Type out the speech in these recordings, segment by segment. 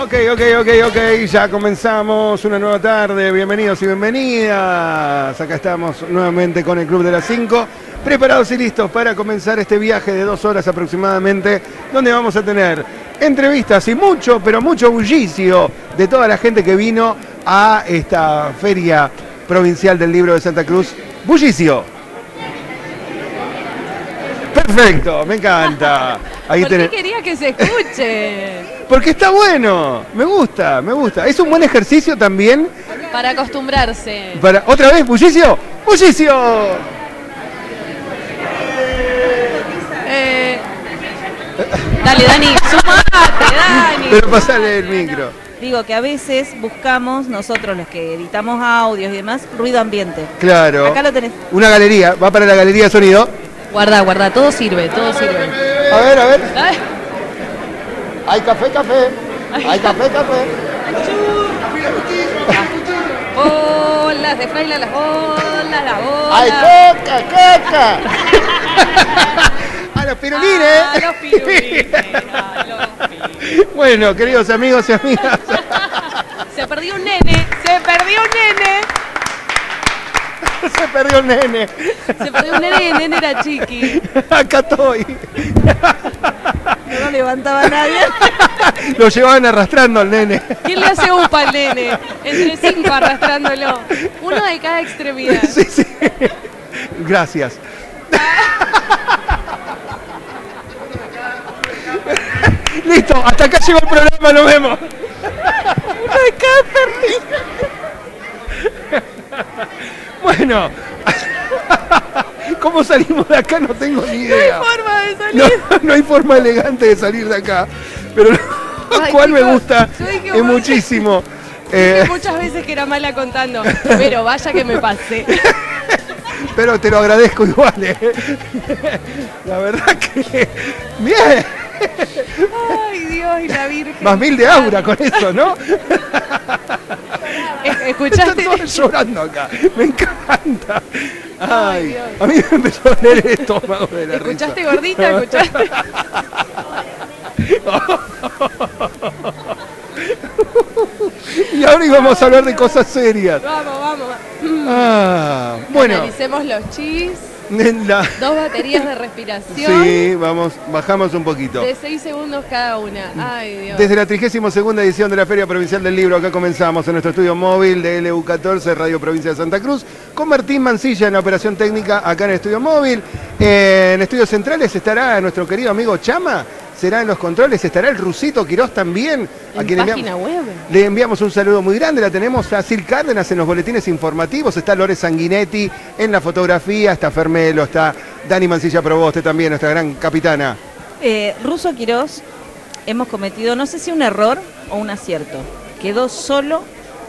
Ok, ya comenzamos una nueva tarde, bienvenidos y bienvenidas. Acá estamos nuevamente con el Club de las 5, preparados y listos para comenzar este viaje de 2 horas aproximadamente, donde vamos a tener entrevistas y mucho, pero mucho bullicio de toda la gente que vino a esta Feria Provincial del Libro de Santa Cruz. Bullicio. Perfecto, me encanta. Ahí ¿Por qué quería que se escuche? Porque está bueno, me gusta. Es un buen ejercicio también. Para acostumbrarse. ¿Otra vez, bullicio? ¡Bullicio! Dale, Dani, sumate, Dani. Pero pasale el micro. Digo que a veces buscamos, nosotros los que editamos audios y demás, ruido ambiente. Claro. Acá lo tenés. Una galería, va para la galería de sonido. Guarda, todo sirve. A ver. Ay. Hay café. Hay café. Olas de fraile, las olas, las olas. ¡Hay coca! ¡A los pirulines! A los pirulines. Bueno, queridos amigos y amigas. Se perdió un nene. Se perdió un nene. Y el nene era chiqui. Acá estoy. No lo levantaba nadie. Lo llevaban arrastrando al nene. ¿Quién le hace upa al nene? Entre 5 arrastrándolo. Uno de cada extremidad. Sí. Gracias. Listo, hasta acá llegó el programa, nos vemos. Uno de cada Bueno, ¿cómo salimos de acá? No tengo ni idea. No hay forma de salir. No hay forma elegante de salir de acá. Pero lo cual me gusta es muchísimo. Dije muchas veces que era mala contando, pero vaya que me pasé. Pero te lo agradezco igual, La verdad que... ¡Bien! Ay, Dios y la Virgen. Más 1000 de aura con eso, ¿no? ¿Escuchaste? Están todos llorando acá. Me encanta. Ay, Dios. a mí me empezó a doler el estómago de la ¿Escuchaste, risa. gordita? ¿Escuchaste? Y ahora íbamos a hablar de cosas serias. Vamos. Bueno. Analicemos los chis. 2 baterías de respiración. Sí, bajamos un poquito. De 6 segundos cada una. Ay, Dios. Desde la 32ª edición de la Feria Provincial del Libro, acá comenzamos en nuestro estudio móvil de LU14, Radio Provincia de Santa Cruz, con Martín Mancilla en la operación técnica acá en el estudio móvil. En estudios centrales estará nuestro querido amigo Chama, será en los controles, estará el Rusito Quirós también. En página web. Le enviamos un saludo muy grande, la tenemos a Sil Cárdenas en los boletines informativos, está Lore Sanguinetti en la fotografía, está Fermelo, está Dani Mancilla Proboste también, nuestra gran capitana. Russo Quirós, hemos cometido, no sé si un error o un acierto. Quedó solo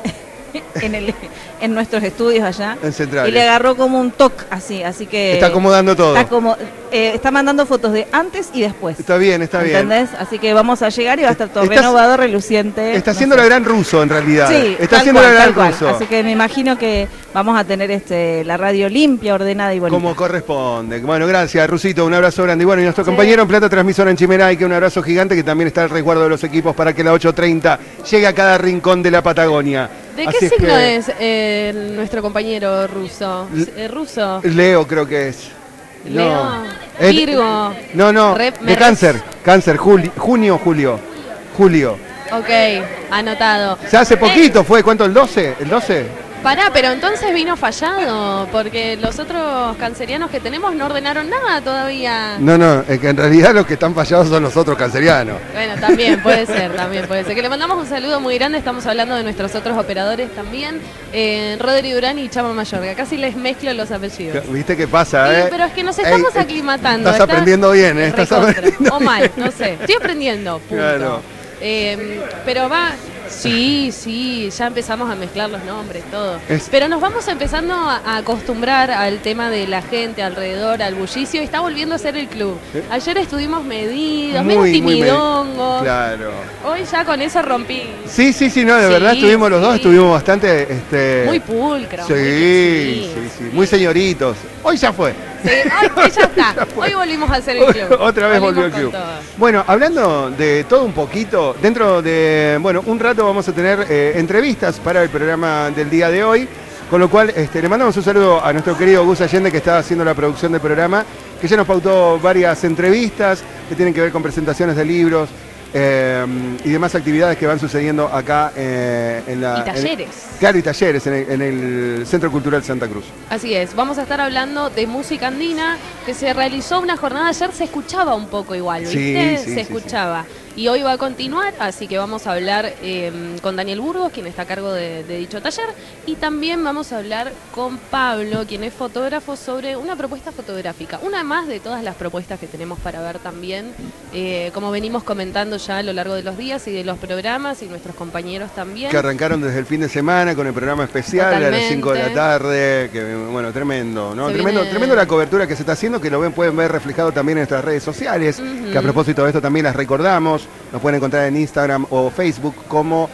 en nuestros estudios allá. En Centrales. Y le agarró como un toque así que... Está acomodando todo. Está mandando fotos de antes y después. Está bien. ¿Entendés? Así que vamos a llegar y va a estar todo Estás- renovado, reluciente. Está haciendo la gran Ruso en realidad. Sí, Está tal haciendo cual, la gran tal cual. Ruso. Así que me imagino que vamos a tener la radio limpia, ordenada y bonita. Como corresponde. Bueno, gracias, Rusito, un abrazo grande. Y bueno, y nuestro compañero en plata transmisora en Chimeraique, un abrazo gigante que también está al resguardo de los equipos para que la 830 llegue a cada rincón de la Patagonia. ¿De Así qué es signo que- es nuestro compañero ruso? ¿Ruso? Leo creo que es. Leo. Es- Virgo. No, Re- de cáncer, junio, julio. Ok, anotado. Ya hace poquito fue, ¿cuánto? ¿El 12? ¿El 12? Pará, pero entonces vino fallado, porque los otros cancerianos que tenemos no ordenaron nada todavía. No, es que en realidad los que están fallados son los otros cancerianos. Bueno, también puede ser. Que le mandamos un saludo muy grande, estamos hablando de nuestros otros operadores también, Rodri Durán y Chama Mayorga. Casi les mezclo los apellidos. ¿Viste qué pasa, Sí, pero es que nos estamos aclimatando. Estás aprendiendo bien, Estás recontra. aprendiendo O mal, bien. no sé. Estoy aprendiendo, punto. Claro. Pero va... Sí, ya empezamos a mezclar los nombres, todo. Pero nos vamos empezando a acostumbrar al tema de la gente alrededor, al bullicio, y está volviendo a ser el club. Ayer estuvimos medidos, medio timidongos. Claro. Hoy ya con eso rompí. Sí, no, de verdad estuvimos los dos, estuvimos bastante... Muy pulcros. Sí, muy señoritos. Hoy ya fue. Sí, hoy ya está. Hoy volvimos a hacer el club. Otra vez volvió el club. Bueno, hablando de todo un poquito, dentro de, un rato vamos a tener entrevistas para el programa del día de hoy, con lo cual le mandamos un saludo a nuestro querido Gus Allende, que está haciendo la producción del programa, que ya nos pautó varias entrevistas que tienen que ver con presentaciones de libros, y demás actividades que van sucediendo acá y talleres. Claro, y talleres en el Centro Cultural Santa Cruz. Así es, vamos a estar hablando de música andina, que se realizó una jornada ayer, se escuchaba un poco igual, ¿viste? Sí, se escuchaba. Y hoy va a continuar, así que vamos a hablar con Daniel Burgos, quien está a cargo de dicho taller, y también vamos a hablar con Pablo, quien es fotógrafo, sobre una propuesta fotográfica. Una más de todas las propuestas que tenemos para ver también, como venimos comentando ya a lo largo de los días y de los programas, y nuestros compañeros también. Que arrancaron desde el fin de semana con el programa especial. Totalmente. A las 5 de la tarde, que bueno, tremendo, ¿no? Tremendo la cobertura que se está haciendo, que pueden ver reflejado también en nuestras redes sociales, que a propósito de esto también las recordamos. Nos pueden encontrar en Instagram o Facebook como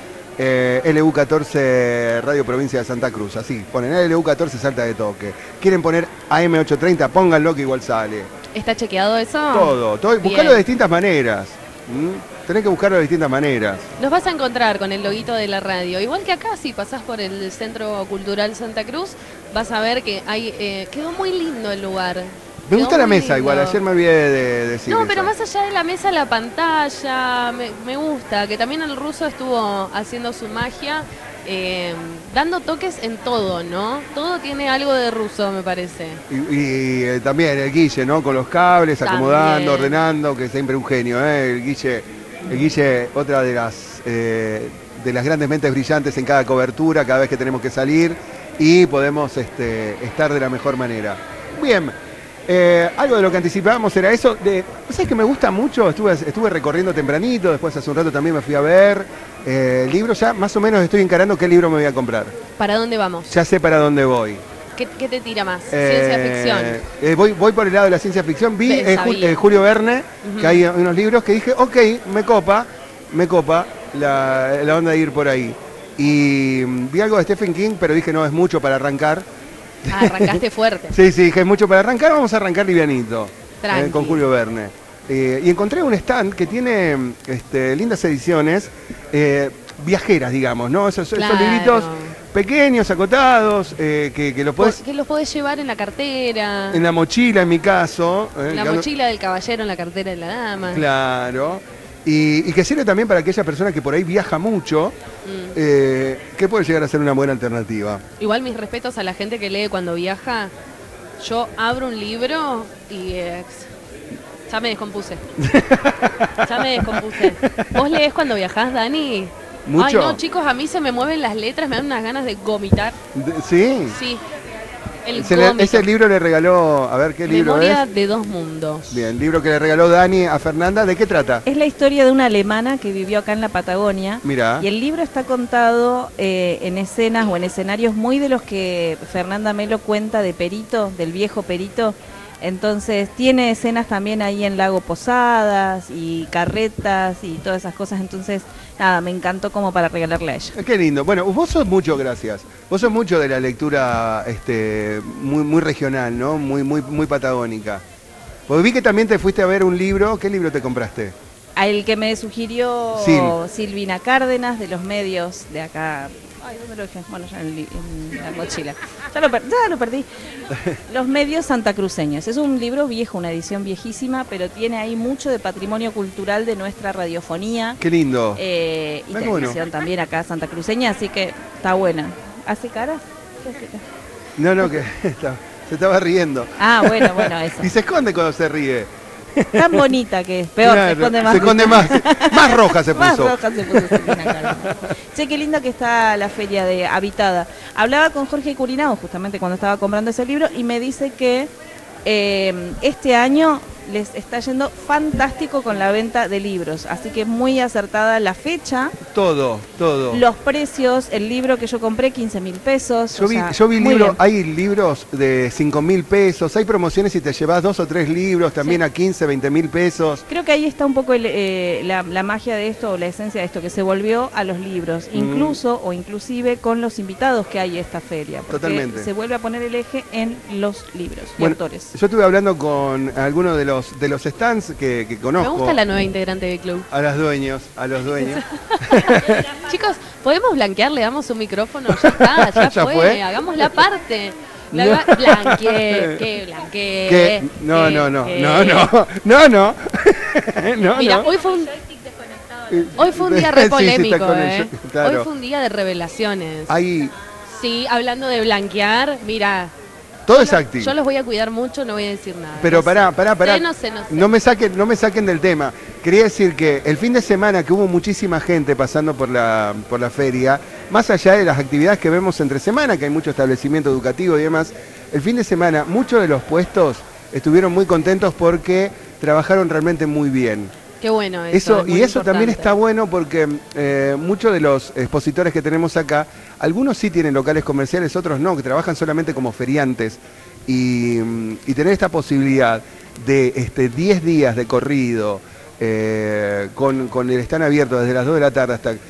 LU14 Radio Provincia de Santa Cruz. Así, ponen LU14 Salta de Toque. Quieren poner AM830, pónganlo que igual sale. ¿Está chequeado eso? Todo. Buscarlo de distintas maneras. Tenés que buscarlo de distintas maneras. Nos vas a encontrar con el loguito de la radio. Igual que acá, si pasás por el Centro Cultural Santa Cruz, vas a ver que quedó muy lindo el lugar. Me gusta la mesa, igual, ayer me olvidé de decir No, eso. pero más allá de la mesa, la pantalla, me gusta, que también el ruso estuvo haciendo su magia, dando toques en todo, ¿no? Todo tiene algo de ruso, me parece. Y también el Guille, ¿no? Con los cables, acomodando, ordenando, que siempre un genio, ¿eh? El Guille, otra de las grandes mentes brillantes en cada cobertura, cada vez que tenemos que salir, y podemos estar de la mejor manera. Bien. Algo de lo que anticipábamos era eso. ¿Sabes que me gusta mucho? Estuve recorriendo tempranito, después hace un rato también me fui a ver el libro. Ya más o menos estoy encarando qué libro me voy a comprar. ¿Para dónde vamos? Ya sé para dónde voy. ¿Qué te tira más? ¿Ciencia ficción? Voy por el lado de la ciencia ficción. Vi Julio Verne, que hay unos libros que dije, ok, me copa la onda de ir por ahí. Y vi algo de Stephen King, pero dije, no, es mucho para arrancar. Arrancaste fuerte. Sí, dije, es mucho para arrancar, vamos a arrancar livianito. Con Julio Verne. Y encontré un stand que tiene lindas ediciones viajeras, digamos, ¿no? Esos libritos pequeños, acotados, que los podés... Que los podés llevar en la cartera. En la mochila, en mi caso. En la mochila del caballero, en la cartera de la dama. Claro. Y que sirve también para aquella persona que por ahí viaja mucho, que puede llegar a ser una buena alternativa. Igual mis respetos a la gente que lee cuando viaja. Yo abro un libro y ya me descompuse. ¿Vos lees cuando viajás, Dani? ¿Mucho? Ay, no, chicos, a mí se me mueven las letras, me dan unas ganas de vomitar. ¿Sí? Sí. Ese libro le regaló, a ver qué libro es. Memoria de dos mundos. Bien, el libro que le regaló Dani a Fernanda, ¿de qué trata? Es la historia de una alemana que vivió acá en la Patagonia. Mirá. Y el libro está contado en escenas o en escenarios muy de los que Fernanda Melo cuenta de Perito, del viejo Perito. Entonces tiene escenas también ahí en Lago Posadas y carretas y todas esas cosas. Entonces, nada, me encantó como para regalarle a ella. Qué lindo. Bueno, vos sos mucho, gracias. Vos sos mucho de la lectura muy regional, ¿no? Muy patagónica. Porque vi que también te fuiste a ver un libro. ¿Qué libro te compraste? El que me sugirió Silvina Cárdenas, de los medios de acá. Ay, ¿dónde lo dejé? Bueno, ya en la mochila. Ya lo perdí. Los medios santacruceños. Es un libro viejo, una edición viejísima, pero tiene ahí mucho de patrimonio cultural de nuestra radiofonía. Qué lindo. Y televisión también acá santacruceña, así que está buena. ¿Hace caras? No, que se estaba riendo. Ah, bueno, eso. Y se esconde cuando se ríe. Tan bonita que es, peor, claro, se esconde más. Se esconde más. Más roja se puso. Más roja se puso. Che, qué linda que está la feria de Habitada. Hablaba con Jorge Curinao justamente cuando estaba comprando ese libro y me dice que este año les está yendo fantástico con la venta de libros, así que muy acertada la fecha. Todo. Los precios, el libro que yo compré, 15.000 pesos. Yo vi libros, hay libros de 5.000 pesos, hay promociones si te llevas 2 o 3 libros, también a 15, 20.000 pesos. Creo que ahí está un poco la magia de esto, o la esencia de esto, que se volvió a los libros, incluso o inclusive con los invitados que hay esta feria. Totalmente. Se vuelve a poner el eje en los libros y autores. Yo estuve hablando con algunos de los stands que conozco. Me gusta la nueva integrante del club. A los dueños. Chicos, ¿podemos blanquear? ¿Le damos un micrófono? Ya está, ya fue. Hagamos la parte. Blanqueé. No. Mira, hoy fue un día re polémico, Claro. Hoy fue un día de revelaciones. Sí, hablando de blanquear, mira. Todo es acting. Yo los voy a cuidar mucho, no voy a decir nada. Pero pará. No sé. No me saquen del tema. Quería decir que el fin de semana que hubo muchísima gente pasando por la feria, más allá de las actividades que vemos entre semana, que hay mucho establecimiento educativo y demás, el fin de semana muchos de los puestos estuvieron muy contentos porque trabajaron realmente muy bien. Qué bueno eso. Y eso también está bueno porque muchos de los expositores que tenemos acá, algunos sí tienen locales comerciales, otros no, que trabajan solamente como feriantes. Y tener esta posibilidad de 10 días de corrido, con el stand abierto desde las 2 de la tarde hasta,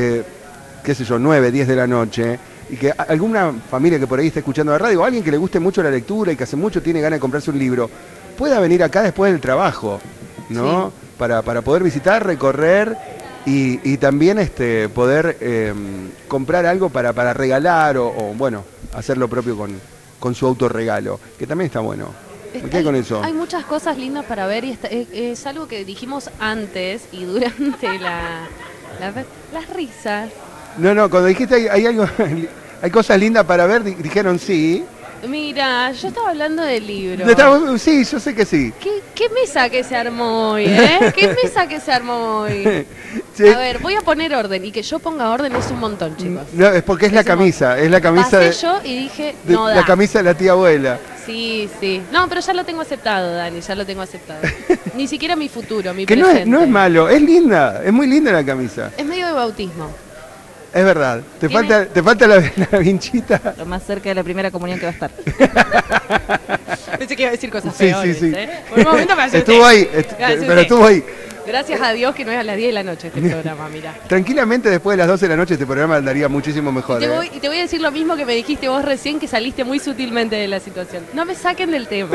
9, 10 de la noche, y que alguna familia que por ahí esté escuchando la radio, o alguien que le guste mucho la lectura y que hace mucho tiene ganas de comprarse un libro, pueda venir acá después del trabajo, ¿no? Sí. Para poder visitar, recorrer y también poder comprar algo para regalar o bueno, hacer lo propio con su autorregalo, que también está bueno. Me quedé con eso. Hay muchas cosas lindas para ver y es algo que dijimos antes y durante las risas. No, cuando dijiste hay algo, hay cosas lindas para ver, dijeron sí. Mira, yo estaba hablando del libro. Sí, yo sé que sí. ¿Qué mesa que se armó hoy, ¿Qué mesa que se armó hoy? Sí. A ver, voy a poner orden. Y que yo ponga orden es un montón, chicos. No, es porque es la camisa. Montón. Es la camisa Pasé yo y dije, no da. La camisa de la tía abuela. Sí. No, pero ya lo tengo aceptado, Dani, ya lo tengo aceptado. Ni siquiera mi futuro, mi presente. No es malo, es linda. Es muy linda la camisa. Es medio de bautismo. Es verdad, te falta la vinchita. Lo más cerca de la primera comunión que va a estar. Pensé que iba a decir cosas peores, sí. Por un momento me asusté. Estuvo ahí, pero estuvo ahí. Gracias a Dios que no es a las 10 de la noche este programa, mira. Tranquilamente después de las 12 de la noche este programa andaría muchísimo mejor. Y te voy a decir lo mismo que me dijiste vos recién, que saliste muy sutilmente de la situación. No me saquen del tema.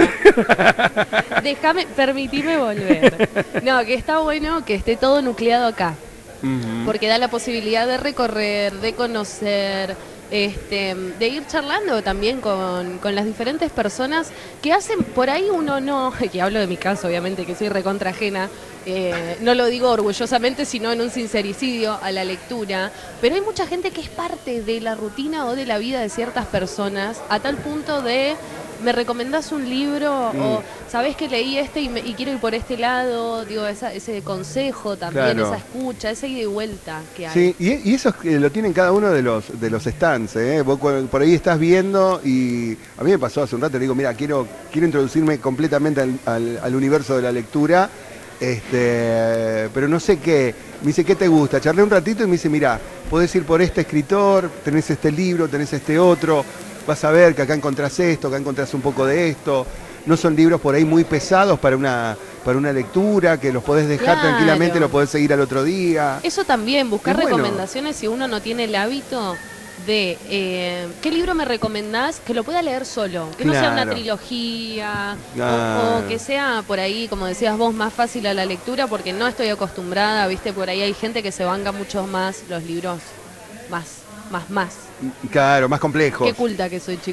Permitime volver. No, que está bueno que esté todo nucleado acá. Porque da la posibilidad de recorrer, de conocer, de ir charlando también con las diferentes personas que hacen, por ahí uno no, que hablo de mi caso obviamente, que soy recontra ajena, no lo digo orgullosamente, sino en un sincericidio a la lectura, pero hay mucha gente que es parte de la rutina o de la vida de ciertas personas, a tal punto de, ¿me recomendás un libro? O ¿sabés que leí y quiero ir por este lado? Digo, ese consejo también, claro. Esa escucha, esa ida y vuelta que hay. Sí, y eso lo tienen cada uno de los stands, Vos por ahí estás viendo y a mí me pasó hace un rato, le digo, mira, quiero introducirme completamente al universo de la lectura, pero no sé qué. Me dice, ¿qué te gusta? Charlé un ratito y me dice, mira, podés ir por este escritor, tenés este libro, tenés este otro, vas a ver que acá encontrás esto, acá encontrás un poco de esto. No son libros por ahí muy pesados para una lectura, que los podés dejar tranquilamente, los podés seguir al otro día. Eso también, buscar recomendaciones si uno no tiene el hábito de ¿qué libro me recomendás? Que lo pueda leer solo, que no sea una trilogía o que sea por ahí, como decías vos, más fácil a la lectura, porque no estoy acostumbrada, viste, por ahí hay gente que se banca mucho más los libros más. Claro, más complejos. Qué culta que soy, chicos.